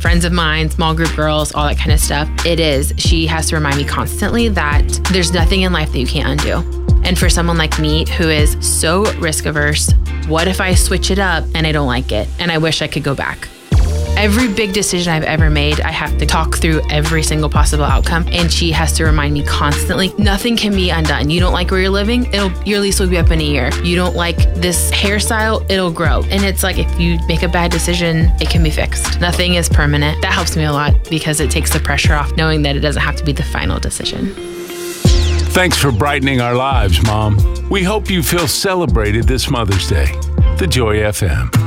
friends of mine, small group girls, all that kind of stuff. She has to remind me constantly that there's nothing in life that you can't undo. And for someone like me who is so risk averse, what if I switch it up and I don't like it and I wish I could go back? Every big decision I've ever made, I have to talk through every single possible outcome. And she has to remind me constantly, nothing can be undone. You don't like where you're living, your lease will be up in a year. You don't like this hairstyle, it'll grow. And it's like, if you make a bad decision, it can be fixed. Nothing is permanent. That helps me a lot because it takes the pressure off knowing that it doesn't have to be the final decision. Thanks for brightening our lives, Mom. We hope you feel celebrated this Mother's Day. The Joy FM.